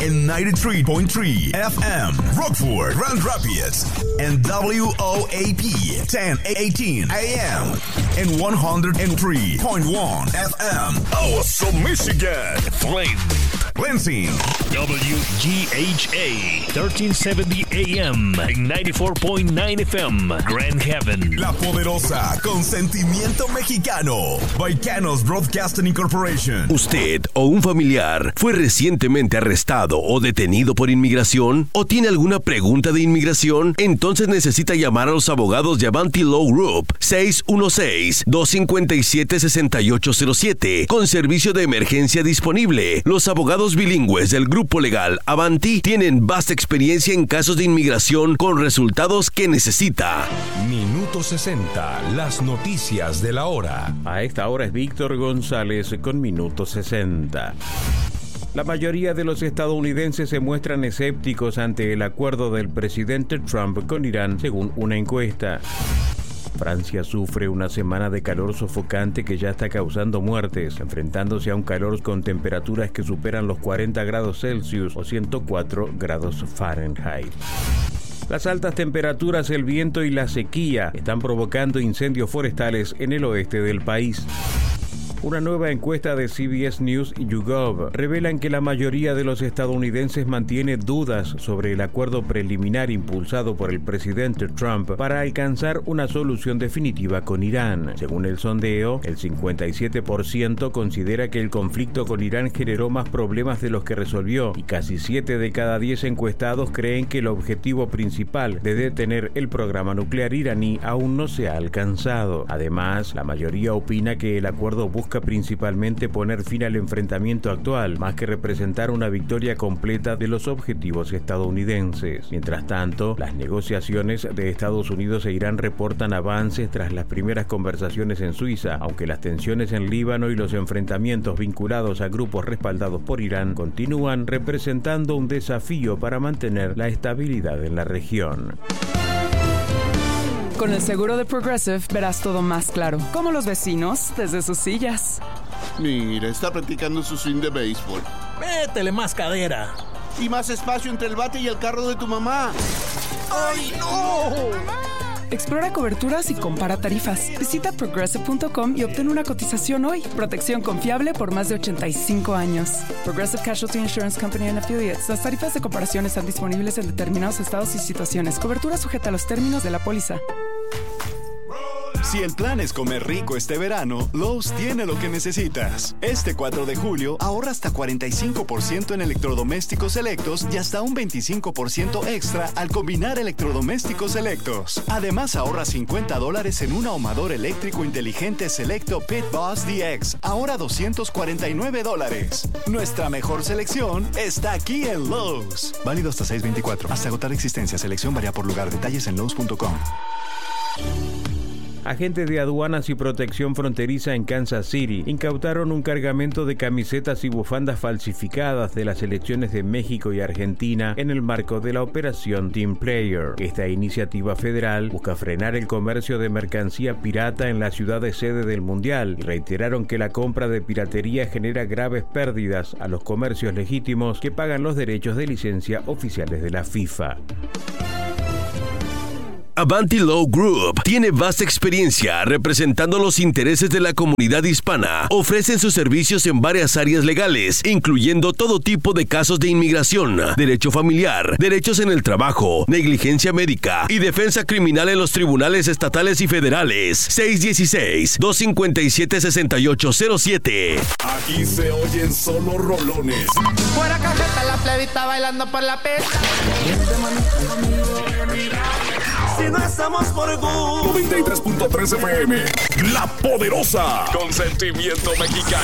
en 93.3 FM, Rockford, Grand Rapids, and WOAP 1018 AM, and 103.1 FM, Awesome, Michigan, Flint, Lansing, WGHA 1370 AM, and 94.9 FM, Grand Haven, La Poderosa, con sentimiento mexicano, Baicanos Broadcasting Incorporation. ¿Usted o un familiar fue recientemente arrestado o detenido por inmigración? ¿O tiene alguna pregunta de inmigración? Entonces necesita llamar a los abogados de Avanti Law Group 616-257-6807 con servicio de emergencia disponible. Los abogados bilingües del grupo legal Avanti tienen vasta experiencia en casos de inmigración con resultados que necesita. Minuto 60, las noticias de la hora. A esta hora es Víctor González con Minuto 60. La mayoría de los estadounidenses se muestran escépticos ante el acuerdo del presidente Trump con Irán, según una encuesta. Francia sufre una semana de calor sofocante que ya está causando muertes, enfrentándose a un calor con temperaturas que superan los 40 grados Celsius o 104 grados Fahrenheit. Las altas temperaturas, el viento y la sequía están provocando incendios forestales en el oeste del país. Una nueva encuesta de CBS News y YouGov revelan que la mayoría de los estadounidenses mantiene dudas sobre el acuerdo preliminar impulsado por el presidente Trump para alcanzar una solución definitiva con Irán. Según el sondeo, el 57% considera que el conflicto con Irán generó más problemas de los que resolvió y casi 7 de cada 10 encuestados creen que el objetivo principal de detener el programa nuclear iraní aún no se ha alcanzado. Además, la mayoría opina que el acuerdo busca principalmente poner fin al enfrentamiento actual, más que representar una victoria completa de los objetivos estadounidenses. Mientras tanto, las negociaciones de Estados Unidos e Irán reportan avances tras las primeras conversaciones en Suiza, aunque las tensiones en Líbano y los enfrentamientos vinculados a grupos respaldados por Irán continúan representando un desafío para mantener la estabilidad en la región. Con el seguro de Progressive verás todo más claro, como los vecinos desde sus sillas. Mira, está practicando su swing de béisbol. Métele más cadera. Y más espacio entre el bate y el carro de tu mamá. ¡Ay, no! Explora coberturas y compara tarifas. Visita Progressive.com y obtén una cotización hoy. Protección confiable por más de 85 años. Progressive Casualty Insurance Company and Affiliates. Las tarifas de comparación están disponibles en determinados estados y situaciones. Cobertura sujeta a los términos de la póliza. Si el plan es comer rico este verano, Lowe's tiene lo que necesitas. Este 4 de julio, ahorra hasta 45% en electrodomésticos selectos y hasta un 25% extra al combinar electrodomésticos selectos. Además, ahorra $50 en un ahumador eléctrico inteligente selecto Pit Boss DX, ahora $249. Nuestra mejor selección está aquí en Lowe's. Válido hasta 6/24. Hasta agotar existencia. Selección varía por lugar. Detalles en Lowe's.com. Agentes de aduanas y protección fronteriza en Kansas City incautaron un cargamento de camisetas y bufandas falsificadas de las selecciones de México y Argentina en el marco de la operación Team Player. Esta iniciativa federal busca frenar el comercio de mercancía pirata en la ciudad de sede del Mundial y reiteraron que la compra de piratería genera graves pérdidas a los comercios legítimos que pagan los derechos de licencia oficiales de la FIFA. Avanti Law Group tiene vasta experiencia representando los intereses de la comunidad hispana. Ofrecen sus servicios en varias áreas legales, incluyendo todo tipo de casos de inmigración, derecho familiar, derechos en el trabajo, negligencia médica y defensa criminal en los tribunales estatales y federales. 616-257-6807. Aquí se oyen solo rolones. Fuera cajeta, la plebita bailando por la pista. Si no estamos por Google. 93.3 FM. La Poderosa. Con sentimiento mexicano.